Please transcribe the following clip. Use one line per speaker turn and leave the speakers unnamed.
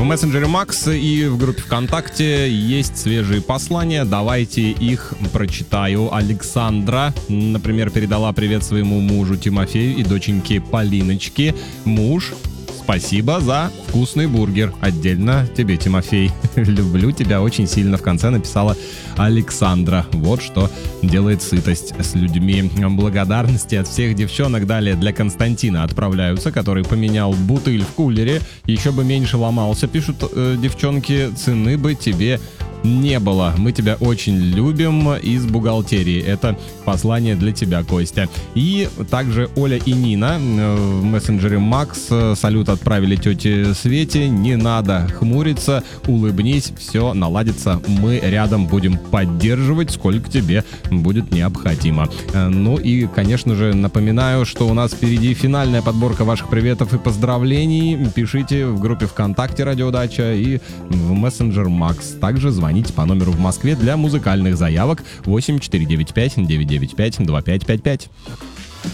мессенджере Макс и в группе ВКонтакте есть свежие послания. Давайте их прочитаю. Александра, например, передала привет своему мужу Тимофею и доченьке Полиночке. Муж: спасибо за вкусный бургер. Отдельно тебе, Тимофей. Люблю тебя очень сильно. В конце написала Александра. Вот что делает сытость с людьми. Благодарности от всех девчонок далее для Константина отправляются, который поменял бутыль в кулере. Еще бы меньше ломался, пишут девчонки. Цены бы тебе не было. Мы тебя очень любим из бухгалтерии. Это послание для тебя, Костя. И также Оля и Нина в мессенджере Макс салют отправили тете Свете. Не надо хмуриться, улыбнись, все наладится. Мы рядом будем поддерживать, сколько тебе будет необходимо. Ну и, конечно же, напоминаю, что у нас впереди финальная подборка ваших приветов и поздравлений. Пишите в группе ВКонтакте «Радиодача» и в мессенджер Макс. Также звоните по номеру в Москве для музыкальных заявок 8495 995 2555.